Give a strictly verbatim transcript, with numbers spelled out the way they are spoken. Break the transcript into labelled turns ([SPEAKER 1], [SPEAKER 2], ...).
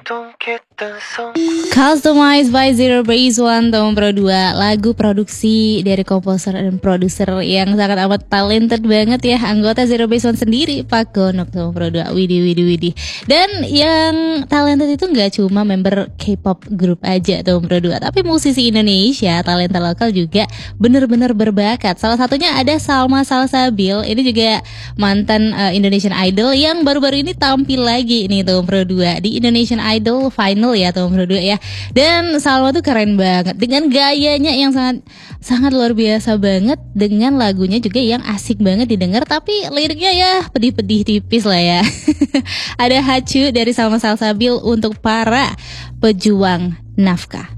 [SPEAKER 1] Customized by Zero Base One tahun Pro dua, lagu produksi dari komposer dan produser yang sangat amat talented banget ya, anggota Zero Base One sendiri, Pak Gonok tahun Pro dua. Widih widih widih. Dan yang talented itu nggak cuma member K-pop group aja tahun Pro dua, tapi musisi Indonesia, talenta lokal juga bener-bener berbakat. Salah satunya ada Salma Salsabil, ini juga mantan uh, Indonesian Idol yang baru-baru ini tampil lagi nih tahun Pro dua di Indonesian Idol Final ya tahun Pro dua ya. Dan Salma tuh keren banget dengan gayanya yang sangat sangat luar biasa banget, dengan lagunya juga yang asik banget didengar, tapi liriknya ya pedih-pedih tipis lah ya. Ada Hacu dari Salma Salsabil untuk para pejuang nafkah.